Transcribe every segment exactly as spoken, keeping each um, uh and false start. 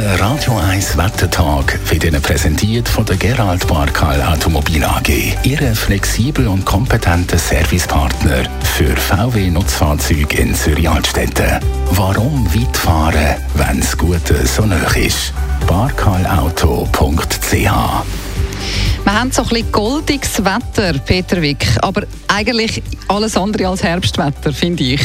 Der Radio eins Wettertag wird Ihnen präsentiert von der Gerald Barkal Automobil A G. Ihre flexibel und kompetente Servicepartner für V W-Nutzfahrzeuge in Zürich-Altstetten. Warum weit fahren, wenn das Gute so nah ist? barkalauto punkt c h. Wir haben so ein bisschen goldiges Wetter, Peter Wick, aber eigentlich alles andere als Herbstwetter, finde ich.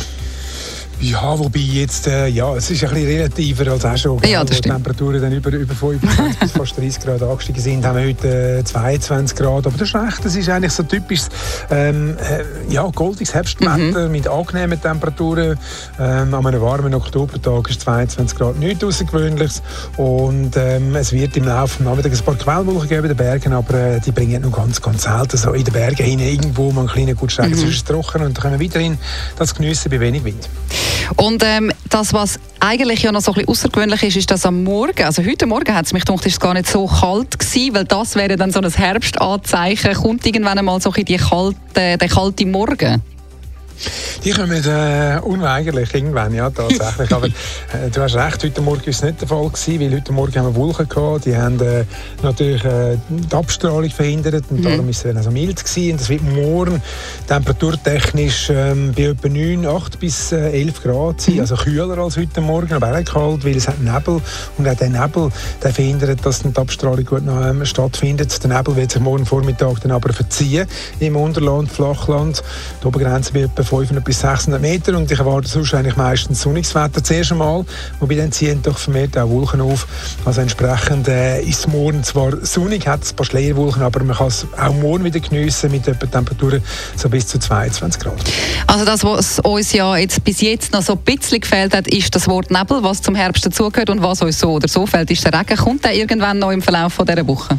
Ja, wobei jetzt, äh, ja, es ist ein bisschen relativer als auch schon. Ja, das wo die Temperaturen dann über, über fünfundzwanzig bis fast dreißig Grad angestiegen sind, haben wir heute äh, zweiundzwanzig Grad. Aber das ist recht, das ist eigentlich so typisch ähm, äh, ja, goldiges Herbstwetter mhm. mit angenehmen Temperaturen. Ähm, an einem warmen Oktobertag ist zweiundzwanzig Grad nichts Außergewöhnliches. Und ähm, es wird im Laufe des Nachmittags ein paar Quellwolken geben in den Bergen, aber äh, die bringen noch ganz, ganz selten so in den Bergen hinein irgendwo mal einen kleinen gut Steig. Mhm. Es ist trocken und dann können wir weiterhin das geniessen bei wenig Wind. Und ähm, das, was eigentlich ja noch so ein bisschen außergewöhnlich ist, ist, dass am Morgen, also heute Morgen hat es mich gedacht, ist es gar nicht so kalt gewesen, weil das wäre dann so ein Herbstanzeichen. Kommt irgendwann einmal so ein die kalte, der kalte Morgen? Die kommen äh, unweigerlich irgendwann, ja, tatsächlich. Aber äh, du hast recht, heute Morgen war es nicht der Fall gewesen, weil heute Morgen haben wir Wolken gehabt, die haben äh, natürlich äh, die Abstrahlung verhindert und mhm. darum ist es also mild gewesen. Und es wird morgen temperaturtechnisch ähm, bei etwa neun, acht bis elf Grad sein, mhm. also kühler als heute Morgen, aber auch kalt, weil es hat Nebel und auch der Nebel, der verhindert, dass die Abstrahlung gut noch ähm, stattfindet. Der Nebel wird sich morgen Vormittag dann aber verziehen im Unterland, Flachland. Die Obergrenze wird etwa fünfhundert bis sechshundert Meter und ich erwarte sonst eigentlich meistens sonniges Wetter zuerst einmal, wobei dann ziehen doch vermehrt auch Wolken auf. Also entsprechend äh, ist es morgen zwar sonnig, hat ein paar Schleierwolken, aber man kann es auch morgen wieder geniessen mit etwa Temperaturen so bis zu zweiundzwanzig Grad. Also das, was uns ja jetzt bis jetzt noch so ein bisschen gefehlt hat, ist das Wort Nebel, was zum Herbst dazugehört und was uns so oder so fehlt, ist der Regen. Kommt der irgendwann noch im Verlauf von dieser Woche?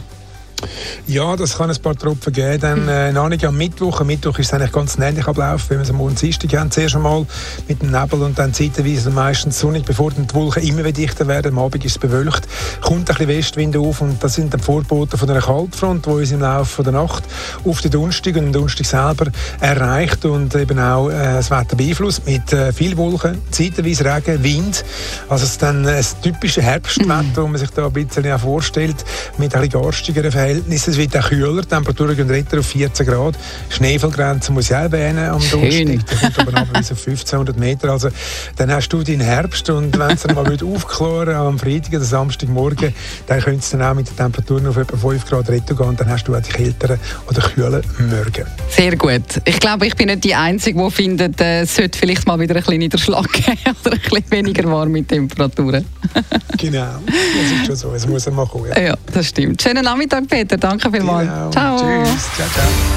Ja, das kann ein paar Tropfen geben. Dann äh, noch nicht am Mittwoch. Am Mittwoch ist es eigentlich ganz ein ähnlicher Ablauf, wenn wir es am morgen Dienstag haben. Zuerst einmal mit dem Nebel und dann zeitweise meistens sonnig, bevor dann die Wolken immer dichter werden. Am Abend ist es bewölkt, kommt ein bisschen Westwind auf und das sind dann Vorboten von einer Kaltfront, die uns im Laufe der Nacht auf den Donnerstag und am Donnerstag selber erreicht und eben auch äh, das Wetter beeinflusst mit äh, viel Wolken, zeitweise Regen, Wind. Also es ist dann ein typisches Herbstwetter, mhm. das man sich da ein bisschen auch vorstellt, mit ein bisschen garstigeren Verhältnissen. Es wird auch kühler, die Temperaturen gehen runter auf vierzehn Grad. Schneefallgrenze muss ich auch erwähnen am Donnerstag. Da kommt aber bis auf fünfzehnhundert Meter. Also, dann hast du deinen Herbst und wenn es dann mal aufklären am Freitag oder Samstagmorgen, dann könnte es dann auch mit den Temperaturen auf etwa fünf Grad runter gehen und dann hast du auch die kälteren oder kühlen Morgen. Sehr gut. Ich glaube, ich bin nicht die Einzige, die findet, äh, es sollte vielleicht mal wieder ein bisschen Niederschlag geben oder ein bisschen weniger warme Temperaturen. Genau, das ist schon so. Es muss einmal kommen. Ja, ja das stimmt. Schönen Nachmittag, Peter. Danke vielmals. Genau. Ciao. Tschüss. Ciao, ciao.